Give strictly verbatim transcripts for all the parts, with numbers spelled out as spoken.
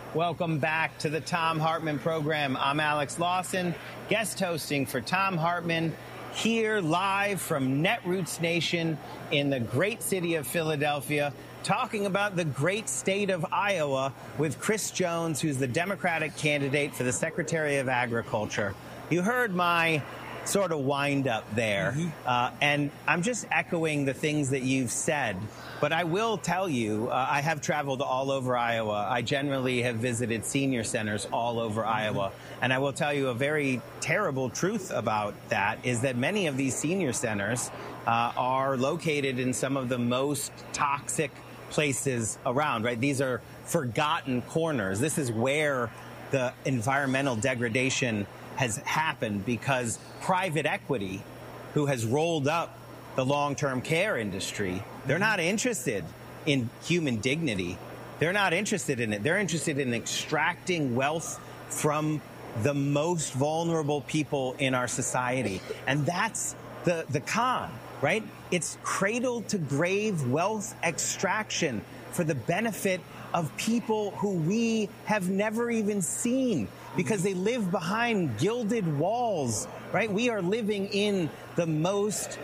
Welcome back to the Thom Hartmann program. I'm Alex Lawson, guest hosting for Thom Hartmann, here live from Netroots Nation in the great city of Philadelphia, talking about the great state of Iowa with Chris Jones, who's the Democratic candidate for the Secretary of Agriculture. You heard my sort of wind up there, mm-hmm. uh, and I'm just echoing the things that you've said. But I will tell you, uh, I have traveled all over Iowa. I generally have visited senior centers all over mm-hmm. Iowa. And I will tell you a very terrible truth about that is that many of these senior centers uh, are located in some of the most toxic places around, right? These are forgotten corners. This is where the environmental degradation has happened because private equity, who has rolled up the long-term care industry, they're not interested in human dignity. They're not interested in it. They're interested in extracting wealth from the most vulnerable people in our society. And that's the, the con, right? It's cradle to grave wealth extraction for the benefit of people who we have never even seen because they live behind gilded walls, right? We are living in the most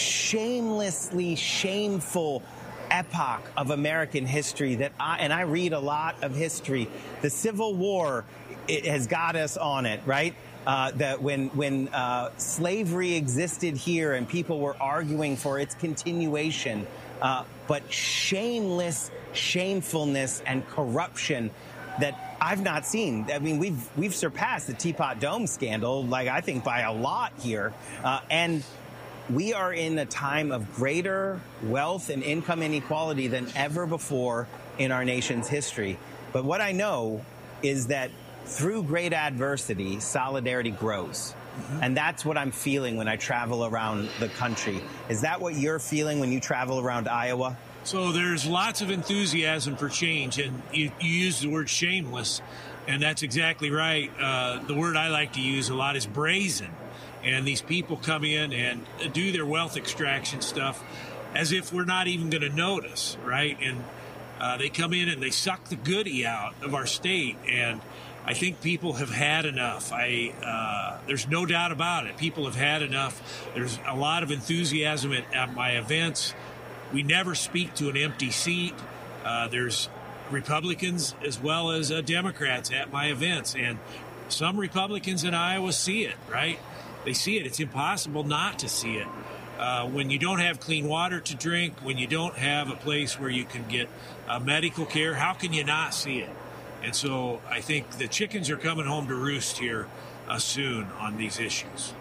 shamelessly shameful epoch of American history that I, and I read a lot of history. The Civil War, it has got us on it, right? Uh, that when when uh, slavery existed here and people were arguing for its continuation, uh, but shameless shamefulness and corruption that I've not seen. I mean, we've we've surpassed the Teapot Dome scandal, like I think by a lot here, uh, and we are in a time of greater wealth and income inequality than ever before in our nation's history. But what I know is that through great adversity, solidarity grows. Mm-hmm. And that's what I'm feeling when I travel around the country. Is that what you're feeling when you travel around Iowa? So there's lots of enthusiasm for change, and you, you use the word shameless, and that's exactly right. Uh, the word I like to use a lot is brazen. And these people come in and do their wealth extraction stuff as if we're not even going to notice, right? And uh, they come in and they suck the goodie out of our state, and I think people have had enough. I uh, there's no doubt about it. People have had enough. There's a lot of enthusiasm at, at my events. We never speak to an empty seat. Uh, there's Republicans as well as uh, Democrats at my events, and some Republicans in Iowa see it, right? They see it. It's impossible not to see it. Uh, when you don't have clean water to drink, when you don't have a place where you can get uh, medical care, how can you not see it? And so I think the chickens are coming home to roost here uh, soon on these issues.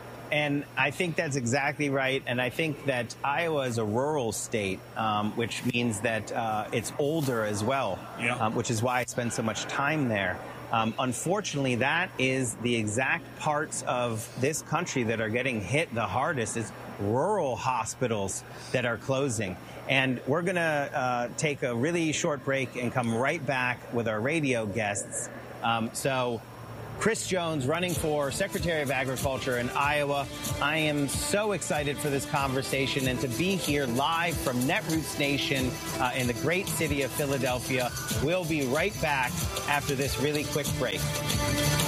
And I think that's exactly right. And I think that Iowa is a rural state, um, which means that uh, it's older as well, yeah. um, which is why I spend so much time there. Um, unfortunately, that is the exact parts of this country that are getting hit the hardest is rural hospitals that are closing. And we're going to uh, take a really short break and come right back with our radio guests. Um, so Chris Jones running for Secretary of Agriculture in Iowa. I am so excited for this conversation and to be here live from Netroots Nation uh, in the great city of Philadelphia. We'll be right back after this really quick break.